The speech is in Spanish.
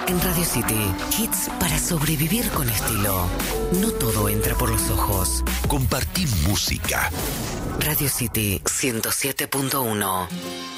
En Radio City, hits para sobrevivir con estilo. No todo entra por los ojos. Compartí música. Radio City 107.1.